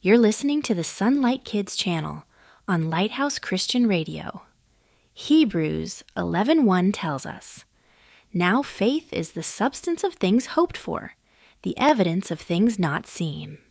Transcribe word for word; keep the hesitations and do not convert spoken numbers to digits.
You're listening to the Sunlight Kids channel on Lighthouse Christian Radio. Hebrews eleven one tells us, "Now faith is the substance of things hoped for, the evidence of things not seen."